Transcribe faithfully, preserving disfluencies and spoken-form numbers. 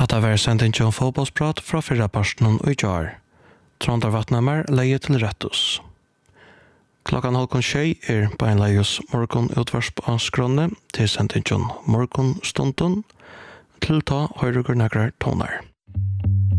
Hatta var sendt inn til en fotballsprat fra fyrre personen og i jar. Trondar Vatnamer leie til Rettus. Klokkan halvkon tjei er beinleios morgon utvarsp av skronne til sendt inn til morgon stunden. Til ta høyre går nekrar tonar.